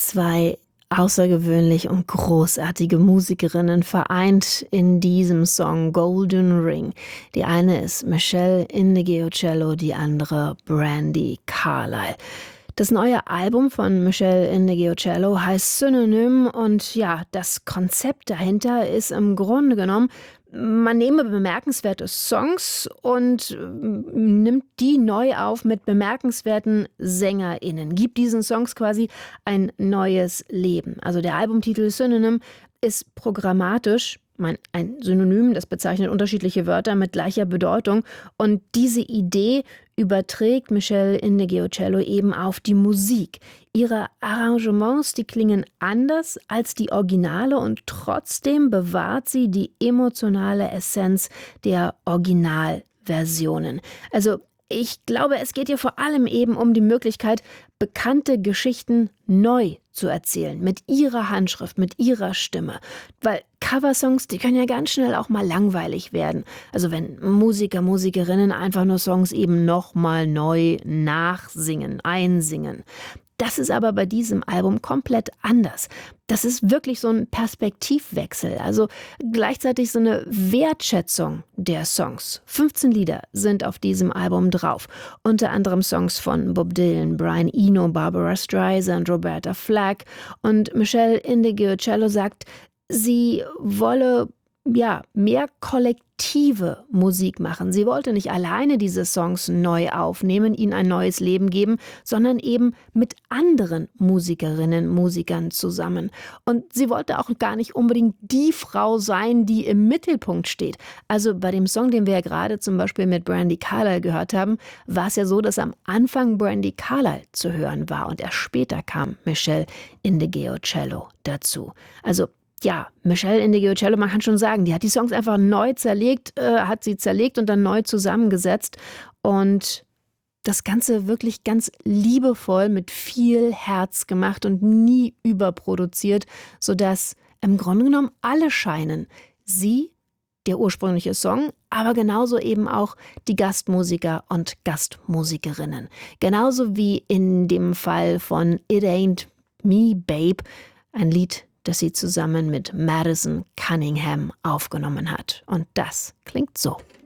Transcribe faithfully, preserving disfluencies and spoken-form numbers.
Zwei außergewöhnlich und großartige Musikerinnen vereint in diesem Song Golden Ring. Die eine ist Meshell Ndegeocello, die andere Brandi Carlile. Das neue Album von Meshell Ndegeocello heißt Synonym und ja, das Konzept dahinter ist im Grunde genommen, man nehme bemerkenswerte Songs und äh, nimmt die neu auf mit bemerkenswerten SängerInnen, gibt diesen Songs quasi ein neues Leben. Also der Albumtitel Synonym ist programmatisch, mein, ein Synonym, das bezeichnet unterschiedliche Wörter mit gleicher Bedeutung. Und diese Idee überträgt Meshell Ndegeocello eben auf die Musik. Ihre Arrangements, die klingen anders als die Originale und trotzdem bewahrt sie die emotionale Essenz der Originalversionen. Also ich glaube, es geht hier vor allem eben um die Möglichkeit, bekannte Geschichten neu zu erzählen, mit ihrer Handschrift, mit ihrer Stimme. Weil Coversongs, die können ja ganz schnell auch mal langweilig werden. Also wenn Musiker, Musikerinnen einfach nur Songs eben nochmal neu nachsingen, einsingen. Das ist aber bei diesem Album komplett anders. Das ist wirklich so ein Perspektivwechsel, also gleichzeitig so eine Wertschätzung der Songs. fünfzehn Lieder sind auf diesem Album drauf, unter anderem Songs von Bob Dylan, Brian Eno, Barbara Streisand, Roberta Flack. Und Meshell Ndegeocello sagt, sie wolle ja, mehr kollektive Musik machen. Sie wollte nicht alleine diese Songs neu aufnehmen, ihnen ein neues Leben geben, sondern eben mit anderen Musikerinnen, Musikern zusammen. Und sie wollte auch gar nicht unbedingt die Frau sein, die im Mittelpunkt steht. Also bei dem Song, den wir ja gerade zum Beispiel mit Brandi Carlile gehört haben, war es ja so, dass am Anfang Brandi Carlile zu hören war und erst später kam Meshell Ndegeocello dazu. Also ja, Meshell Ndegeocello, man kann schon sagen, die hat die Songs einfach neu zerlegt, äh, hat sie zerlegt und dann neu zusammengesetzt und das Ganze wirklich ganz liebevoll mit viel Herz gemacht und nie überproduziert, sodass im Grunde genommen alle scheinen, sie, der ursprüngliche Song, aber genauso eben auch die Gastmusiker und Gastmusikerinnen. Genauso wie in dem Fall von It Ain't Me, Babe, ein Lied, das sie zusammen mit Madison Cunningham aufgenommen hat. Und das klingt so.